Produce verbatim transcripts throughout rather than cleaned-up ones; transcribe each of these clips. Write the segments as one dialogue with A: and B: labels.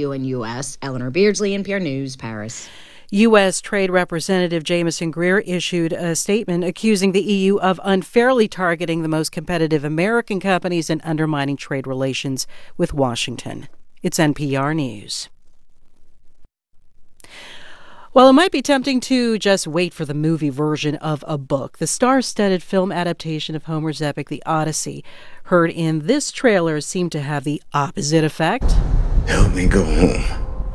A: you and U S Eleanor Beardsley, N P R News, Paris.
B: U S. Trade Representative Jamieson Greer issued a statement accusing the E U of unfairly targeting the most competitive American companies and undermining trade relations with Washington. It's N P R News. While it might be tempting to just wait for the movie version of a book, the star-studded film adaptation of Homer's epic, The Odyssey, heard in this trailer, seemed to have the opposite effect.
C: Help me go home.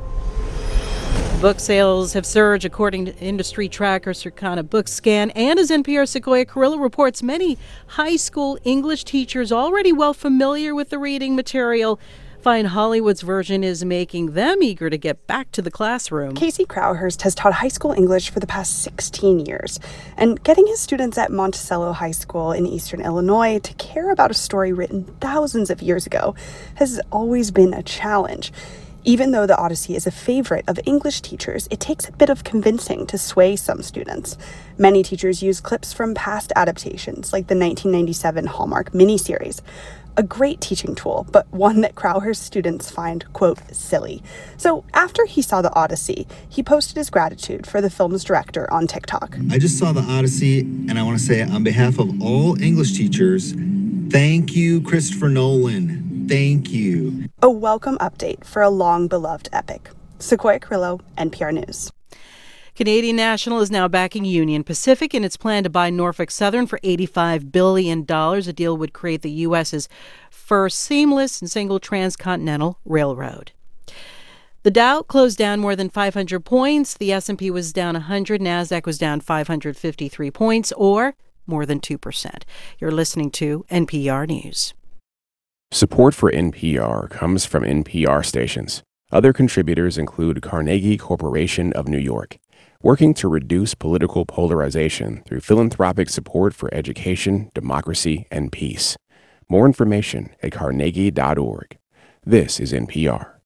B: Book sales have surged, according to industry tracker Circana Bookscan, and as N P R's Sequoia Carrillo reports, many high school English teachers already well familiar with the reading material find Hollywood's version is making them eager to get back to the classroom.
D: Casey Crowhurst has taught high school English for the past sixteen years, and getting his students at Monticello High School in eastern Illinois to care about a story written thousands of years ago has always been a challenge. Even though The Odyssey is a favorite of English teachers, it takes a bit of convincing to sway some students. Many teachers use clips from past adaptations, like the nineteen ninety-seven Hallmark miniseries. A great teaching tool, but one that Crowhurst students find, quote, silly. So after he saw The Odyssey, he posted his gratitude for the film's director on TikTok.
C: I just saw The Odyssey, and I want to say on behalf of all English teachers, thank you, Christopher Nolan. Thank you.
D: A welcome update for a long-beloved epic. Sequoia Carrillo, N P R News.
B: Canadian National is now backing Union Pacific in its plan to buy Norfolk Southern for eighty-five billion dollars. A deal would create the U S's first seamless and single transcontinental railroad. The Dow closed down more than five hundred points. The S and P was down one hundred. NASDAQ was down five hundred fifty-three points, or more than two percent. You're listening to N P R News.
E: Support for N P R comes from N P R stations. Other contributors include Carnegie Corporation of New York, working to reduce political polarization through philanthropic support for education, democracy, and peace. More information at carnegie dot org. This is N P R.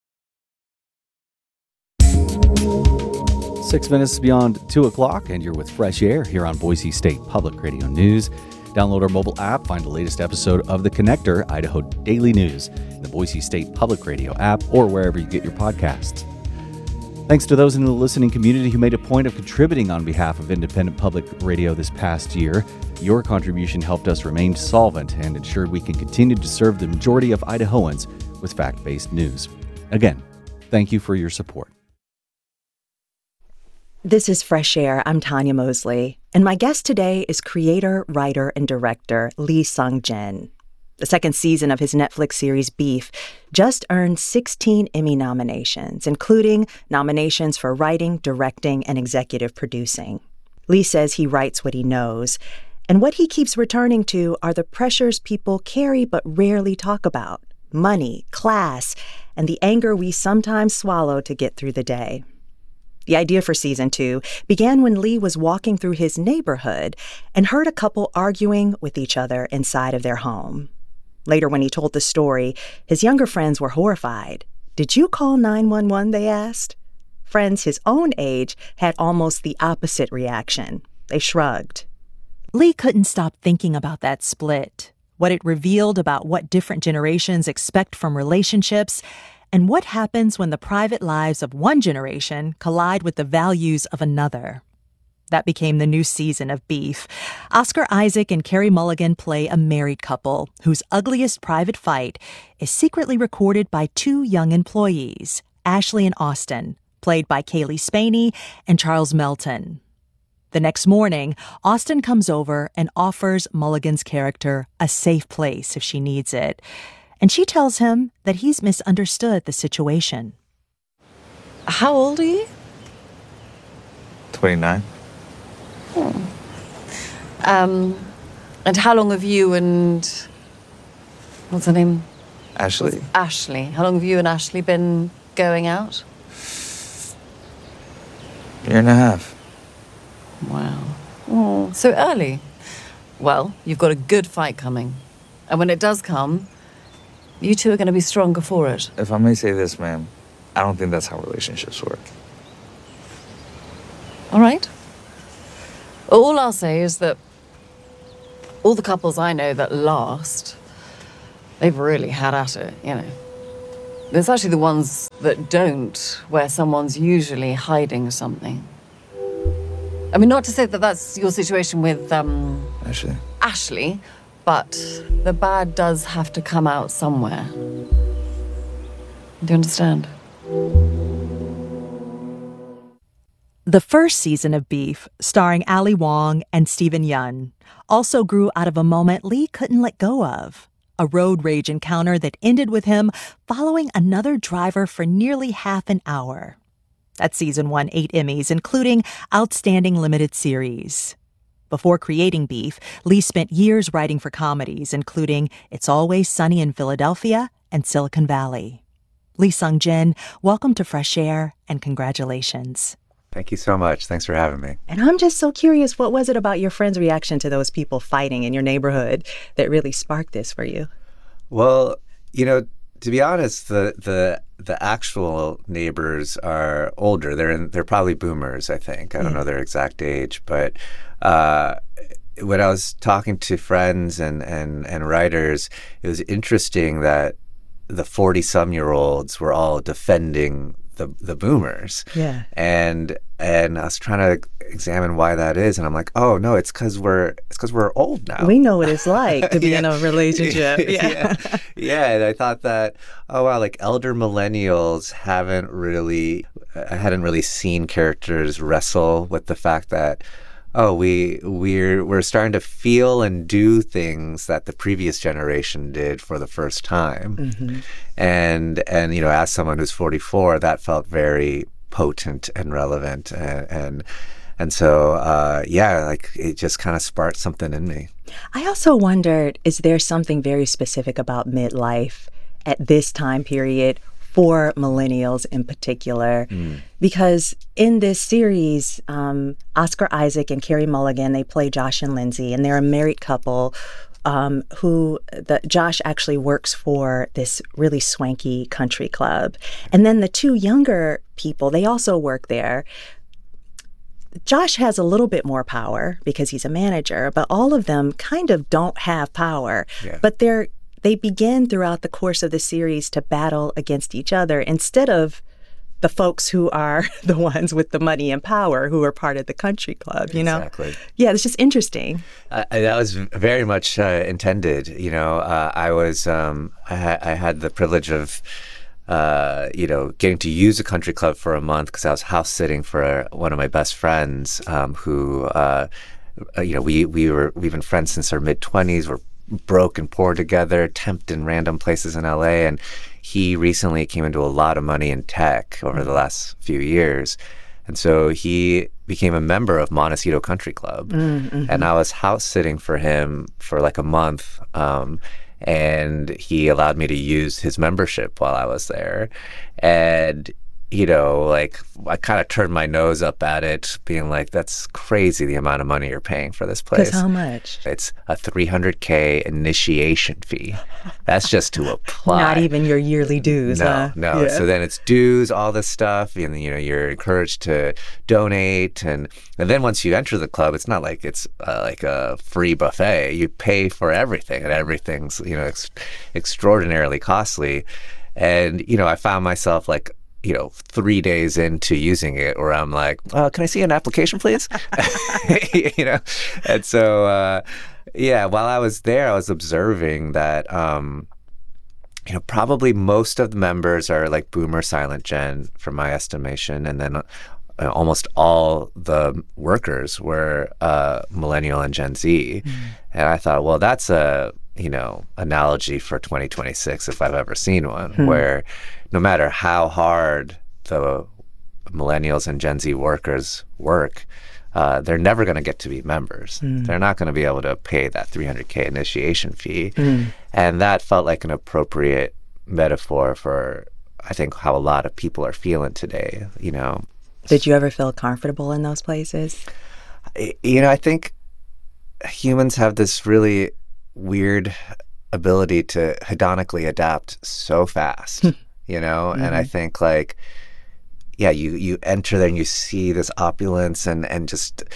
F: Six minutes beyond two o'clock, and you're with Fresh Air here on Boise State Public Radio News. Download our mobile app, find the latest episode of The Connector, Idaho Daily News, in the Boise State Public Radio app or wherever you get your podcasts. Thanks to those in the listening community who made a point of contributing on behalf of independent public radio this past year. Your contribution helped us remain solvent and ensured we can continue to serve the majority of Idahoans with fact-based news. Again, thank you for your support.
G: This is Fresh Air. I'm Tanya Mosley, and my guest today is creator, writer, and director Lee Sung-jin. The second season of his Netflix series Beef just earned sixteen Emmy nominations, including nominations for writing, directing, and executive producing. Lee says he writes what he knows, and what he keeps returning to are the pressures people carry but rarely talk about: money, class, and the anger we sometimes swallow to get through the day. The idea for season two began when Lee was walking through his neighborhood and heard a couple arguing with each other inside of their home. Later, when he told the story, his younger friends were horrified. "Did you call nine one one?" they asked. Friends his own age had almost the opposite reaction. They shrugged. Lee couldn't stop thinking about that split, what it revealed about what different generations expect from relationships, and what happens when the private lives of one generation collide with the values of another. That became the new season of Beef. Oscar Isaac and Carey Mulligan play a married couple whose ugliest private fight is secretly recorded by two young employees, Ashley and Austin, played by Kaylee Spaney and Charles Melton. The next morning, Austin comes over and offers Mulligan's character a safe place if she needs it. And she tells him that he's misunderstood the situation.
H: How old are you?
I: twenty-nine.
H: Hmm. Um, and how long have you and... what's her name?
I: Ashley.
H: What's Ashley. How long have you and Ashley been going out?
I: Year and a half.
H: Wow. Oh, so early. Well, you've got a good fight coming. And when it does come, you two are going to be stronger for it.
I: If I may say this, ma'am, I don't think that's how relationships work.
H: All right. All I'll say is that all the couples I know that last, they've really had at it, you know. It's actually the ones that don't, where someone's usually hiding something. I mean, not to say that that's your situation with um,
I: Ashley.
H: Ashley, but the bad does have to come out somewhere. Do you understand?
G: The first season of Beef, starring Ali Wong and Stephen Yun, also grew out of a moment Lee couldn't let go of. A road rage encounter that ended with him following another driver for nearly half an hour. That season won eight Emmys, including Outstanding Limited Series. Before creating Beef, Lee spent years writing for comedies, including It's Always Sunny in Philadelphia and Silicon Valley. Lee Sung-jin, welcome to Fresh Air and congratulations.
J: Thank you so much. Thanks for having me.
G: And I'm just so curious, what was it about your friend's reaction to those people fighting in your neighborhood that really sparked this for you?
J: Well, you know, to be honest, the the the actual neighbors are older. They're in, they're probably boomers, I think. I don't
G: Yeah.
J: know their exact age, but uh, when I was talking to friends and and and writers, it was interesting that the forty-some-year-olds were all defending the the boomers.
G: Yeah.
J: And and I was trying to examine why that is, and I'm like, oh no, it's because we're it's because we're old now.
G: We know what it's like to be
J: Yeah.
G: in a relationship. Yeah.
J: yeah. Yeah, and I thought that, oh wow, like elder millennials haven't really, I hadn't really seen characters wrestle with the fact that, oh, we we're we're starting to feel and do things that the previous generation did for the first time.
G: Mm-hmm.
J: And and you know, as someone who's forty-four, that felt very potent and relevant, and and, and so uh, yeah, like it just kind of sparked something in me.
G: I also wondered, is there something very specific about midlife at this time period for millennials in particular?
J: Mm.
G: Because in this series, um, Oscar Isaac and Carey Mulligan, they play Josh and Lindsay, and they're a married couple um, who the, Josh actually works for this really swanky country club. And then the two younger people, they also work there. Josh has a little bit more power because he's a manager, but all of them kind of don't have power.
J: Yeah.
G: But they're they begin throughout the course of the series to battle against each other instead of the folks who are the ones with the money and power who are part of the country club, you know?
J: Exactly.
G: Yeah, it's just interesting.
J: Uh, that was very much uh, intended. You know, uh, I was um, I, ha- I had the privilege of uh, you know getting to use a country club for a month because I was house sitting for one of my best friends um, who uh, you know we we were we've been friends since our mid twenties. We're broke and poor together, temped in random places in L A, and he recently came into a lot of money in tech over the last few years. And so he became a member of Montecito Country Club.
G: Mm-hmm.
J: And I was house sitting for him for like a month. Um, and he allowed me to use his membership while I was there. And, you know, like I kind of turned my nose up at it, being like, that's crazy the amount of money you're paying for this place.
G: Because how much?
J: It's a three hundred K initiation fee. That's just to apply.
G: Not even your yearly dues.
J: No,
G: huh?
J: no.
G: Yeah.
J: So then it's dues, all this stuff, and you know you're encouraged to donate, and and then once you enter the club, it's not like it's uh, like a free buffet. You pay for everything, and everything's you know ex- extraordinarily costly. And you know, I found myself like, you know, three days into using it where I'm like, uh, can I see an application, please? you know? And so, uh, yeah, while I was there, I was observing that, um, you know, probably most of the members are like boomer silent gen, from my estimation. And then uh, almost all the workers were uh, millennial and Gen Z. Mm. And I thought, well, that's a, you know, analogy for twenty twenty-six if I've ever seen one, hmm. where no matter how hard the millennials and Gen Z workers work, uh, they're never going to get to be members. Mm. They're not going to be able to pay that three hundred K initiation fee. Mm. And that felt like an appropriate metaphor for, I think, how a lot of people are feeling today, you know.
G: Did you ever feel comfortable in those places?
J: You know, I think humans have this really weird ability to hedonically adapt so fast, you know? Mm-hmm. And I think like, yeah, you, you enter there and you see this opulence and, and just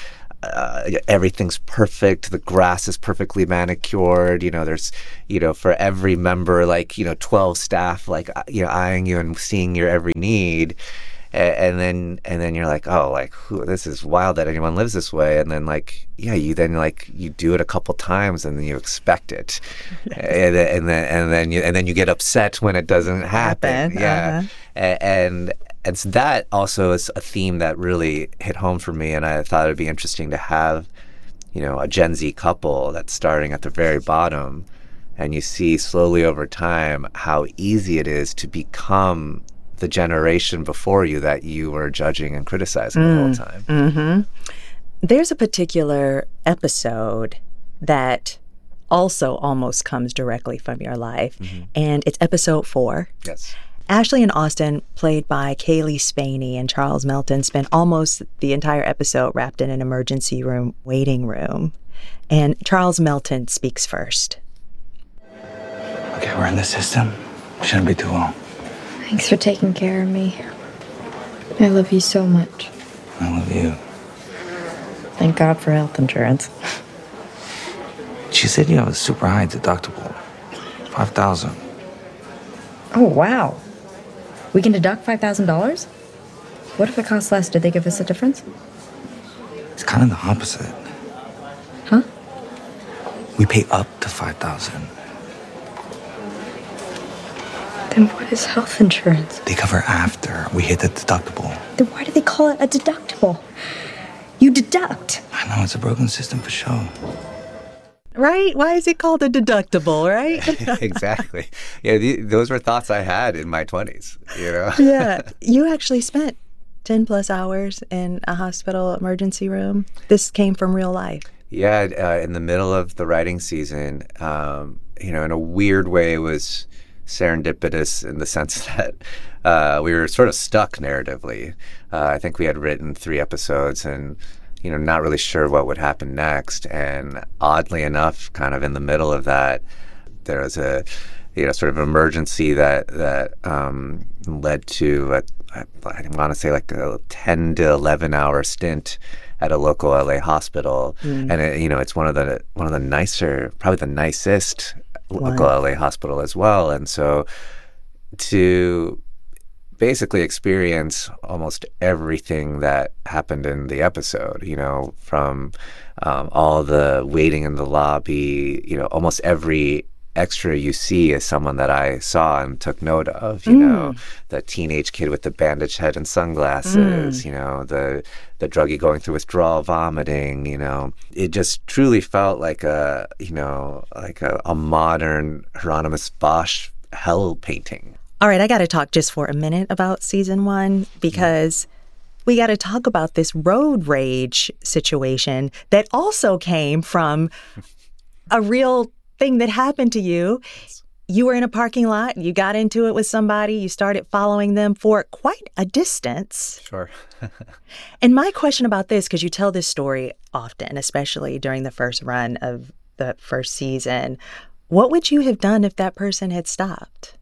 J: uh, everything's perfect. The grass is perfectly manicured. You know, there's, you know, for every member, like, you know, twelve staff, like, uh, you know, eyeing you and seeing your every need. A- And then, and then you're like, oh, like, who, this is wild that anyone lives this way. And then, like, yeah, you then like you do it a couple times, and then you expect it, and, then- and then and then you and then you get upset when it doesn't happen.
G: Happen,
J: Yeah,
G: uh-huh.
J: A- and and so that also is a theme that really hit home for me, and I thought it'd be interesting to have, you know, a Gen Z couple that's starting at the very bottom, and you see slowly over time how easy it is to become the generation before you that you were judging and criticizing the whole time.
G: Mm-hmm. There's a particular episode that also almost comes directly from your life, and it's episode four.
J: Yes.
G: Ashley and Austin, played by Kaylee Spaney and Charles Melton, spent almost the entire episode wrapped in an emergency room waiting room. And Charles Melton speaks first.
I: Okay, we're in the system. Shouldn't be too long.
K: Thanks for taking care of me. I love you so much.
I: I love you.
H: Thank God for health insurance.
I: She said you have a super high deductible. five thousand.
K: Oh, wow. We can deduct five thousand dollars? What if it costs less? Did they give us a difference?
I: It's kind of the opposite.
K: Huh?
I: We pay up to five thousand.
K: Then what is health insurance?
I: They cover after we hit the deductible.
K: Then why do they call it a deductible? You deduct.
I: I know, it's a broken system for sure.
G: Right? Why is it called a deductible, right?
J: Exactly. Yeah, the, those were thoughts I had in my twenties, you know?
G: Yeah. You actually spent ten plus hours in a hospital emergency room. This came from real life.
J: Yeah, uh, in the middle of the writing season, um, you know, in a weird way, it was serendipitous in the sense that uh, we were sort of stuck narratively. Uh, I think we had written three episodes and, you know, not really sure what would happen next. And oddly enough, kind of in the middle of that, there was a, you know, sort of emergency that that um, led to, a, I, I want to say like a ten to eleven hour stint at a local L A hospital.
G: Mm.
J: And, it, you know, it's one of the one of the nicer, probably the nicest local
G: Wow.
J: L A hospital as well. And so to basically experience almost everything that happened in the episode, you know, from um, all the waiting in the lobby, you know, almost every extra you see is someone that I saw and took note of, you
G: Mm.
J: know, the teenage kid with the bandaged head and sunglasses,
G: Mm.
J: you know, the the druggie going through withdrawal vomiting, you know. It just truly felt like a, you know, like a, a modern Hieronymus Bosch hell painting.
G: All right, I got to talk just for a minute about season one because we got to talk about this road rage situation that also came from a real thing that happened to you. You were in a parking lot, you got into it with somebody, you started following them for quite a distance.
J: Sure.
G: And my question about this, because you tell this story often, especially during the first run of the first season, what would you have done if that person had stopped?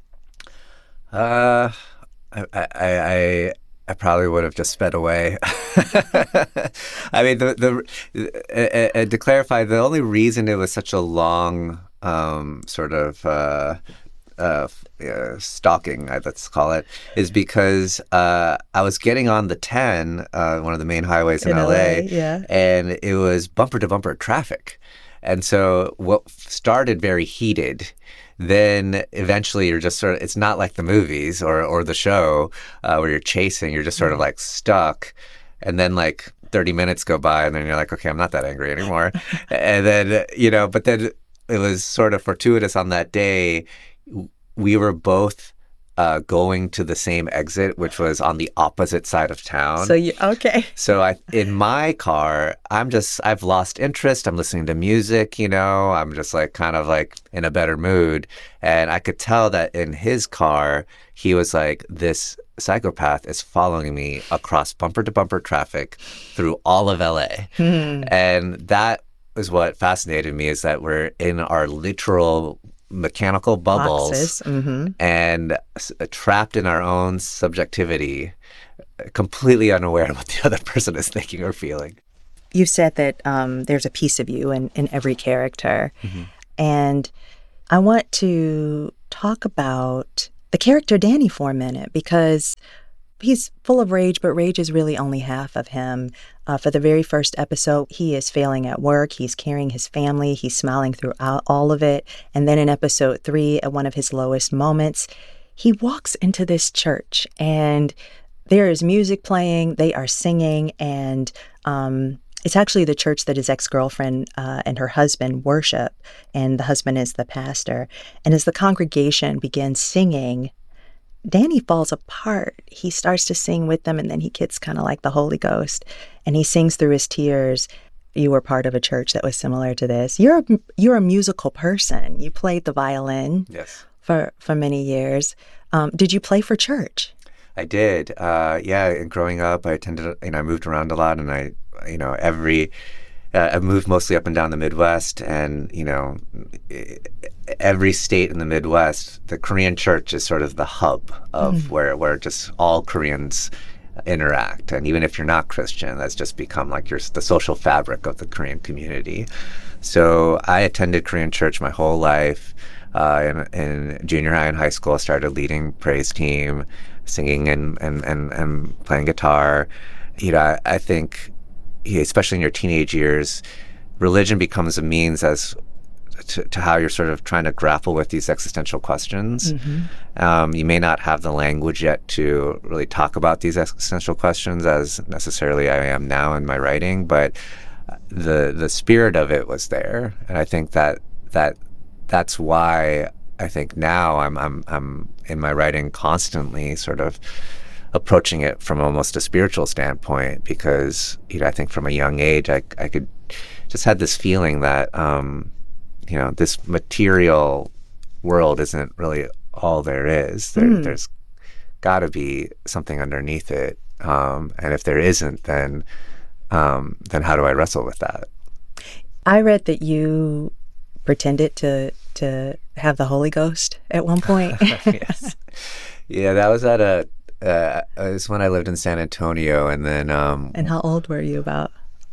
J: Uh, I, I, I, I probably would have just sped away. I mean, the the uh, uh, to clarify, the only reason it was such a long um, sort of uh, uh, uh, stalking, uh, let's call it, is because uh, I was getting on the ten, uh, one of the main highways in,
G: In
J: L A,
G: L A, yeah.
J: and it was bumper to bumper traffic. And so what started very heated, then eventually you're just sort of, it's not like the movies or, or the show uh, where you're chasing, you're just sort of like stuck. And then like thirty minutes go by and then you're like, okay, I'm not that angry anymore. And then, you know, but then it was sort of fortuitous on that day. We were both uh, going to the same exit, which was on the opposite side of town.
G: So you, okay.
J: So I, in my car, I'm just, I've lost interest. I'm listening to music, you know, I'm just like kind of like in a better mood. And I could tell that in his car, he was like, this psychopath is following me across bumper to bumper traffic through all of L A.
G: Hmm.
J: And that is what fascinated me, is that we're in our literal mechanical bubbles.
G: Boxes. Mm-hmm.
J: And s- trapped in our own subjectivity, completely unaware of what the other person is thinking or feeling.
G: you've said that um, there's a piece of you in, in every character. Mm-hmm. And I want to talk about the character Danny for a minute, because he's full of rage, but rage is really only half of him. Uh, for the very first episode, he is failing at work. He's carrying his family. He's smiling throughout all of it. And then in episode three, at one of his lowest moments, he walks into this church and there is music playing. They are singing. And um, it's actually the church that his ex-girlfriend uh, and her husband worship. And the husband is the pastor. And as the congregation begins singing, Danny falls apart. He starts to sing with them, and then he gets kind of like the Holy Ghost, and he sings through his tears. You were part of a church that was similar to this. You're a, you're a musical person. You played the violin
J: yes.
G: for, for many years. Um, did you play for church?
J: I did. Uh, yeah, and growing up, I attended, you know, I moved around a lot, and I, you know, every, uh, I moved mostly up and down the Midwest, and, you know, every state in the Midwest, the Korean church is sort of the hub of mm. where, where just all Koreans interact. And even if you're not Christian, that's just become like your, the social fabric of the Korean community. So I attended Korean church my whole life. Uh, in, in junior high and high school, I started leading praise team, singing and, and, and, and playing guitar. You know, I, I think, especially in your teenage years, religion becomes a means as To, to how you're sort of trying to grapple with these existential questions. Mm-hmm. Um, you may not have the language yet to really talk about these existential questions as necessarily I am now in my writing, but the the spirit of it was there, and I think that that that's why I think now I'm I'm I'm in my writing constantly sort of approaching it from almost a spiritual standpoint, because you know I think from a young age I I could just had this feeling that. Um, you know, this material world isn't really all there is. There, mm. There's got to be something underneath it. Um, and if there isn't, then um, then how do I wrestle with that?
G: I read that you pretended to to have the Holy Ghost at one point.
J: Yes. Yeah, that was at a, uh, it was when I lived in San Antonio. And then... Um,
G: and how old were you about?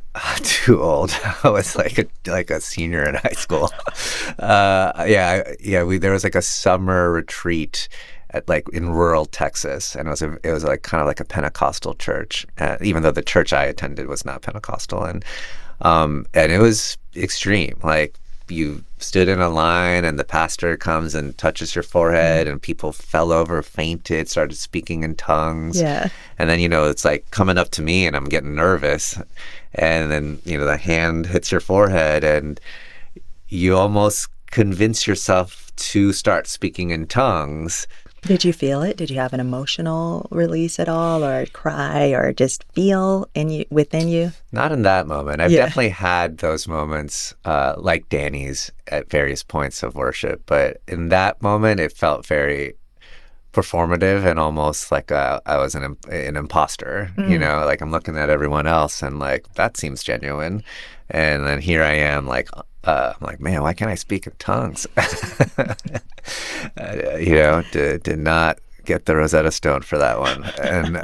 J: Too old. I was like a like a senior in high school. Uh, yeah, yeah. We there was like a summer retreat at like in rural Texas, and it was a, it was like kind of like a Pentecostal church, uh, even though the church I attended was not Pentecostal, and um, and it was extreme. Like you stood in a line, and the pastor comes and touches your forehead, and people fell over, fainted, started speaking in tongues.
G: Yeah.
J: And then you know it's like coming up to me, and I'm getting nervous. And then, you know, the hand hits your forehead and you almost convince yourself to start speaking in tongues.
G: Did you feel it? Did you have an emotional release at all, or cry, or just feel in you within you?
J: Not in that moment. I've
G: yeah.
J: definitely had those moments uh, like Danny's at various points of worship. But in that moment, it felt very performative and almost like a, I was an an imposter, mm. you know, like I'm looking at everyone else and like that seems genuine, and then here I am like uh, I'm like, man, why can't I speak in tongues? uh, you know, did, did not get the Rosetta Stone for that one. And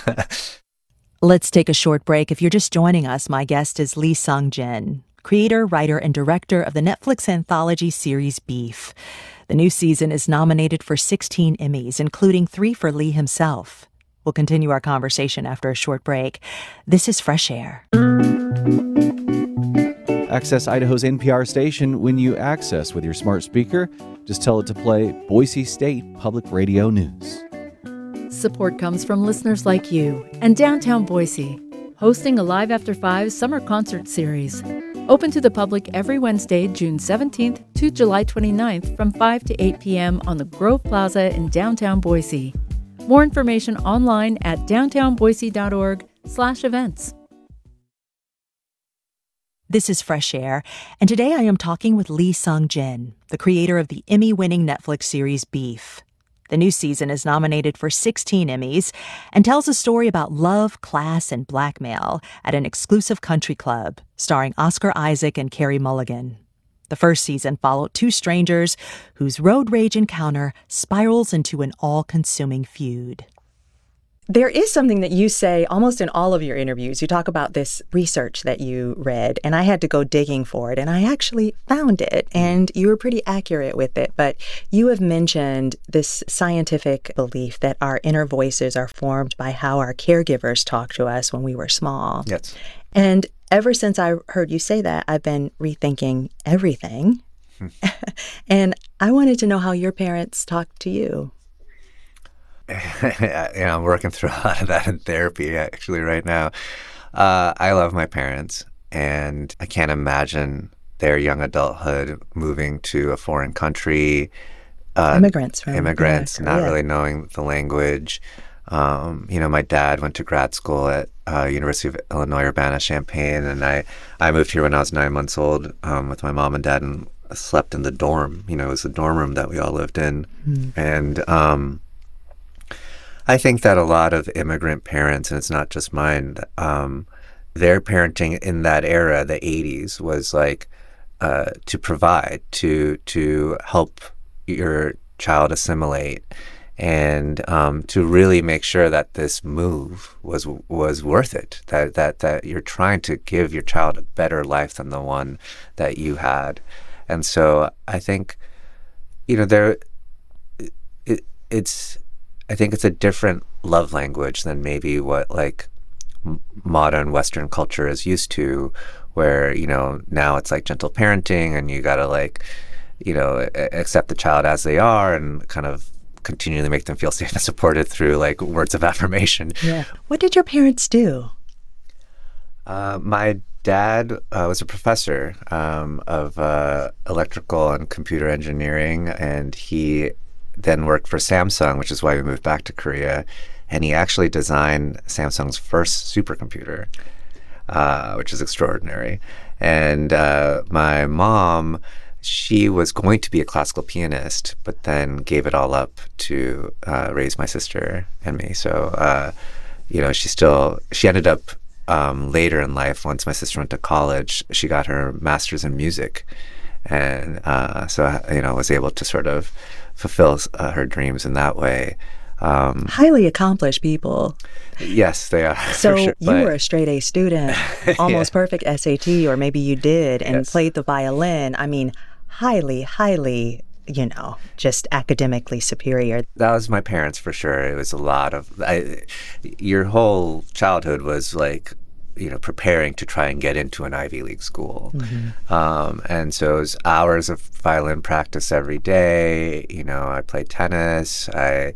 G: let's take a short break. If you're just joining us, my guest is Lee Sung-jin, creator, writer, and director of the Netflix anthology series Beef. The new season is nominated for sixteen Emmys, including three for Lee himself. We'll continue our conversation after a short break. This is Fresh Air.
F: Access Idaho's N P R station when you access with your smart speaker. Just tell it to play Boise State Public Radio News.
L: Support comes from listeners like you and Downtown Boise, hosting a Live After Five summer concert series. Open to the public every Wednesday, June seventeenth to July twenty-ninth from five to eight p.m. on the Grove Plaza in downtown Boise. More information online at downtown boise dot org slash events.
G: This is Fresh Air, and today I am talking with Lee Sung-jin, the creator of the Emmy-winning Netflix series Beef. The new season is nominated for sixteen Emmys and tells a story about love, class, and blackmail at an exclusive country club, starring Oscar Isaac and Carey Mulligan. The first season followed two strangers whose road rage encounter spirals into an all-consuming feud. There is something that you say almost in all of your interviews. You talk about this research that you read, and I had to go digging for it, and I actually found it, and you were pretty accurate with it. But you have mentioned this scientific belief that our inner voices are formed by how our caregivers talk to us when we were small.
J: Yes.
G: And ever since I heard you say that, I've been rethinking everything. Hmm. And I wanted to know how your parents talked to you.
J: Yeah, I'm working through a lot of that in therapy actually right now. Uh, I love my parents, and I can't imagine their young adulthood moving to a foreign country. Uh,
G: immigrants, from
J: Immigrants,
G: America,
J: not
G: yeah.
J: really knowing the language. Um, you know, my dad went to grad school at uh, University of Illinois Urbana-Champaign, and I, I moved here when I was nine months old um, with my mom and dad, and slept in the dorm. You know, it was the dorm room that we all lived in. Mm. And um, I think that a lot of immigrant parents, and it's not just mine, um, their parenting in that era, the eighties, was like uh, to provide, to to help your child assimilate, and um, to really make sure that this move was was worth it. That that that you're trying to give your child a better life than the one that you had, and so I think, you know, there, it, it's. I think it's a different love language than maybe what like m- modern Western culture is used to, where, you know, now it's like gentle parenting and you got to like, you know, a- accept the child as they are and kind of continually make them feel safe and supported through like words of affirmation.
G: Yeah. What did your parents do?
J: Uh, my dad uh, was a professor um, of uh, electrical and computer engineering, and he then worked for Samsung, which is why we moved back to Korea. And he actually designed Samsung's first supercomputer, uh, which is extraordinary. And uh, my mom, she was going to be a classical pianist, but then gave it all up to uh, raise my sister and me. So, uh, you know, she still, she ended up um, later in life, once my sister went to college, she got her master's in music. And uh, so, you know, was able to sort of fulfill uh, her dreams in that way. Um,
G: Highly accomplished people.
J: Yes, they are.
G: So
J: sure,
G: you
J: but...
G: were a straight A student, almost yeah. perfect S A T, or maybe you did, and
J: yes.
G: played the violin. I mean, highly, highly, you know, just academically superior.
J: That was my parents for sure. It was a lot of, I, your whole childhood was like, you know, preparing to try and get into an Ivy League school. Mm-hmm. Um, and so it was hours of violin practice every day. You know, I played tennis. I,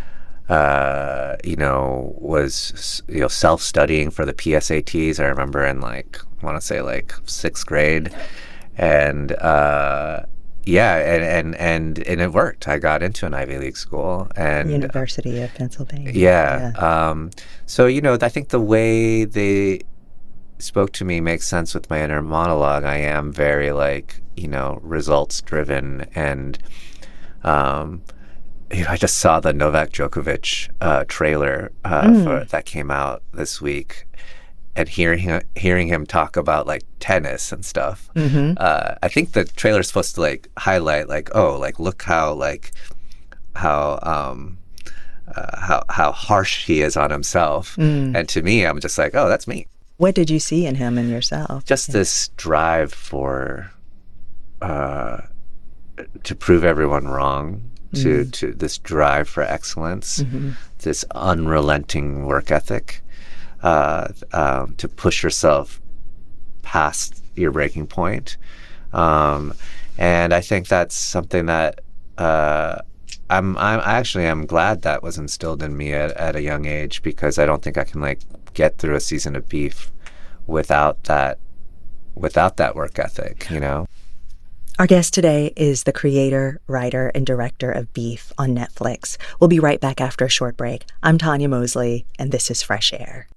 J: uh, you know, was, you know, self-studying for the P S A Ts. I remember in like, I want to say like sixth grade. And, uh, yeah, and, and, and, and it worked. I got into an Ivy League school. and
G: University of Pennsylvania.
J: Yeah.
G: yeah.
J: Um, so, you know, I think the way they spoke to me makes sense with my inner monologue. I am very, like, you know, results driven. And um, you know, I just saw the Novak Djokovic uh, trailer uh, mm. for, that came out this week. And hearing him, hearing him talk about like tennis and stuff, mm-hmm. uh, I think the trailer is supposed to like highlight like, oh, like look how like how um, uh, how how harsh he is on himself. Mm. And to me, I'm just like, oh, that's me.
G: What did you see in him and yourself?
J: Just yeah. this drive for uh, to prove everyone wrong. Mm. To to this drive for excellence, mm-hmm. this unrelenting work ethic. Uh, um, to push yourself past your breaking point. Um, and I think that's something that uh, I'm, I'm I actually am glad that was instilled in me at, at a young age, because I don't think I can like get through a season of Beef without that without that work ethic, you know?
G: Our guest today is the creator, writer, and director of Beef on Netflix. We'll be right back after a short break. I'm Tanya Mosley, and this is Fresh Air.